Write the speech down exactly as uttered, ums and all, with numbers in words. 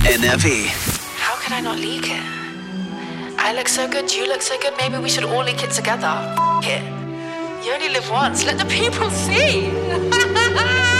N F E. How could I not leak it? I look so good, you look so good, maybe we should all leak it together. F- it. You only live once, let the people see.